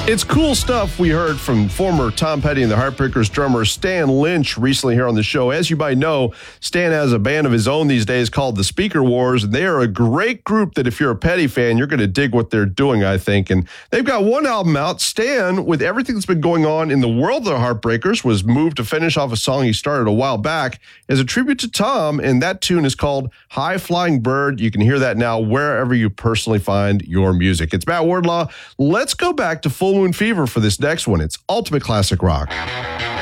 It's cool stuff we heard from former Tom Petty and the Heartbreakers drummer Stan Lynch recently here on the show. As you might know, Stan has a band of his own these days called the Speaker Wars, and they are a great group that if you're a Petty fan, you're going to dig what they're doing, I think. And they've got one album out. Stan, with everything that's been going on in the world of the Heartbreakers, was moved to finish off a song he started a while back as a tribute to Tom, and that tune is called High Flying Bird. You can hear that now wherever you personally find your music. It's Matt Wardlaw. Let's go back to Full Moon Fever for this next one. It's Ultimate Classic Rock.